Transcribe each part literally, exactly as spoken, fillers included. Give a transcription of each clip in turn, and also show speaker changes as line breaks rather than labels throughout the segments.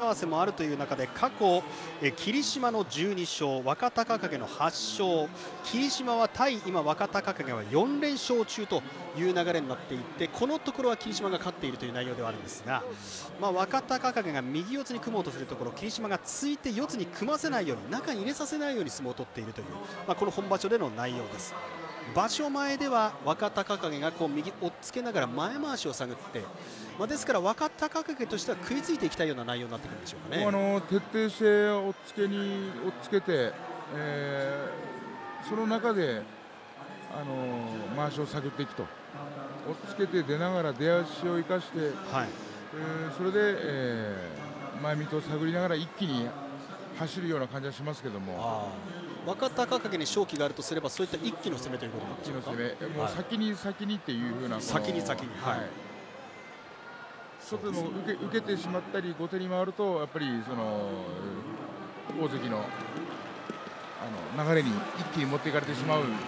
わせもあるという中で過去え霧島のじゅうにしょう、若隆景のはっしょう、霧島は対今若隆景はよんれんしょう中という流れになっていって、このところは霧島が勝っているという内容ではあるんですが、まあ、若隆景が右四つに組もうとするところ、霧島がついて四つに組ませないように、中に入れさせないように相撲を取っているという、まあ、この本場所での内容です。場所前では若隆景がこう右押っつけながら前回しを探って、まあ、ですから若隆景としては食いついていきたいような内容になってくるんでしょうかね。
あの徹底して押っつけに押っつけて、えー、その中であの回しを探っていくと、押っつけて出ながら出足を生かして、はい、えー、それで、えー、前道を探りながら一気に走るような感じはしますけども、
若隆景に勝機があるとすればそういった一気の攻めということなんでしょうか。
一気の攻め、もう先に先にっていうふうな、
先に先に、はい、
ちょっとも受け受けてしまったり後手に回るとやっぱりその大関のあの流れに一気に持っていかれてしまうので、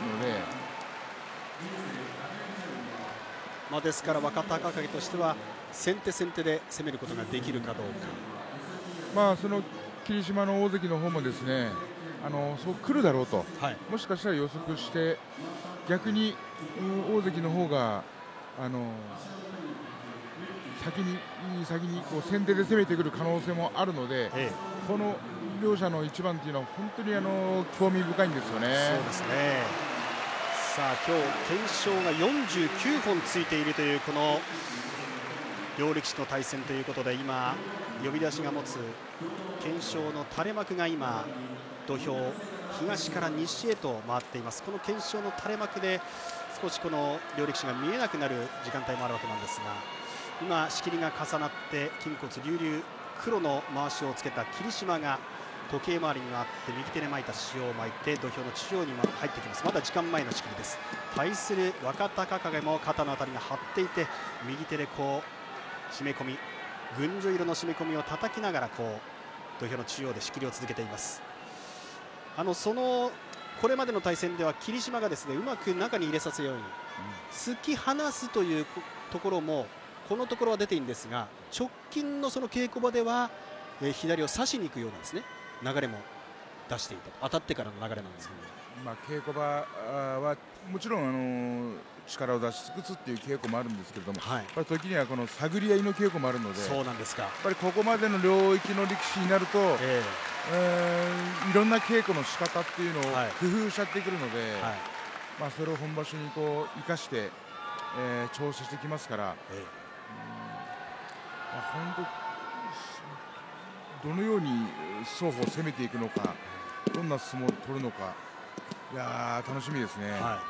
まあ、ですから若隆景としては先手先手で攻めることができるかどうか。
まあその霧島の大関の方もですね、あのそう来るだろうと、はい、もしかしたら予測して逆に大関の方があの先に先にこう先手で攻めてくる可能性もあるので、ええ、この両者の一番というのは本当にあの興味深いんですよね。
そうですね。さあ今日懸賞がよんじゅうきゅうほんついているというこの両力士の対戦ということで、今呼び出しが持つ懸賞の垂れ幕が今土俵東から西へと回っています。この懸賞の垂れ幕で少しこの両力士が見えなくなる時間帯もあるわけなんですが、今仕切りが重なって筋骨隆々黒のまわしをつけた霧島が時計回りに回って右手で巻いた塩を巻いて土俵の中央に入ってきます。まだ時間前の仕切りです。対する若隆景も肩のあたりが張っていて、右手でこう締め込み、群青色の締め込みを叩きながらこう土俵の中央で仕切りを続けています。あのそのこれまでの対戦では霧島がですねうまく中に入れさせように、うん、突き放すというところもこのところは出ているんですが、直近のその稽古場では、えー、左を差しに行くようなですね流れも出していた、当たってからの流れなんですけど、
まあ、稽古場はもちろん、あのー、力を出し尽くすっていう稽古もあるんですけれども、はい、やっぱり時にはこの探り合いの稽古もあるので、
そうなんですか。やっ
ぱりここまでの領域の力士になると、えーえー、いろんな稽古の仕方っていうのを工夫しちゃってくるので、はいはい、まあ、それを本場所にこう生かして、えー、調整してきますから、えーうん、まあ、本当どのように双方攻めていくのか、どんな相撲を取るのか、いや楽しみですね。はい、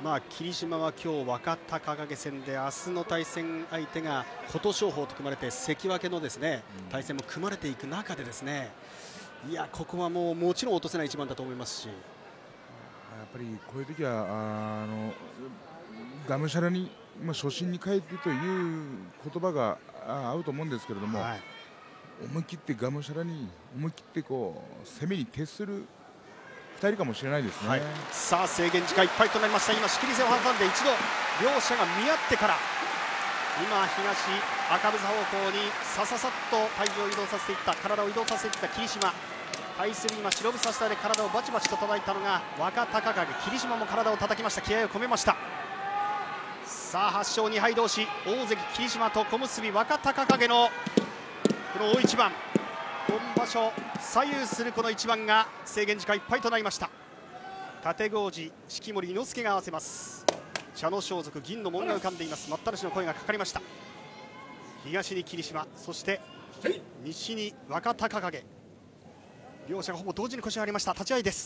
まあ、霧島は今日若隆景戦で、明日の対戦相手が琴勝峰と組まれて関脇のですね、うん、対戦も組まれていく中でですね、いやここはもうもちろん落とせない一番だと思いますし、やっ
ぱりこういう時はあのがむしゃらに、まあ、初心に帰ってという言葉が合うと思うんですけれども、はい、思い切ってがむしゃらに思い切ってこう攻めに徹するふたりかもしれないですね。はい、
さあ制限時間いっぱいとなりました。今仕切り線を挟んで一度両者が見合ってから、今東赤房方向にさささっと体重を移動させていった、体を移動させていった霧島、対する今白房下で体をバチバチと叩いたのが若隆景。霧島も体を叩きました。気合を込めました。さあはっしょうにはい同士、大関霧島と小結若隆景のこの大一番、本場所左右するこの一番が制限時間いっぱいとなりました。立郷寺式守伊之助が合わせます。茶の装束銀の紋が浮かんでいます。待ったなしの声がかかりました。東に霧島、そして西に若隆景、両者がほぼ同時に腰を上げました。立ち合いです。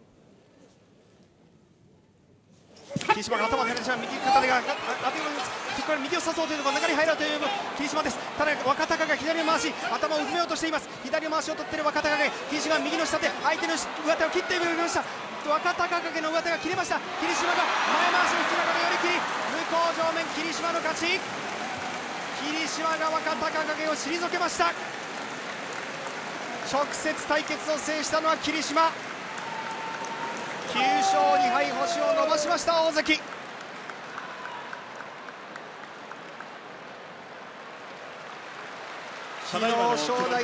霧島が頭を狙ってしまう、右肩でが右を差そうというところ、中に入ろうという霧島です。ただ若隆景左を回し頭をうずめようとしています。左回しを取っている若隆景、霧島右の下手、相手の上手を切っていました。若隆景の上手が切れました。霧島が前回しを引きながら寄り切り、向こう正面霧島の勝ち。霧島が若隆景を退けました。直接対決を制したのは霧島。きゅうしょうにはい、星を伸ばしました大関。昨日正代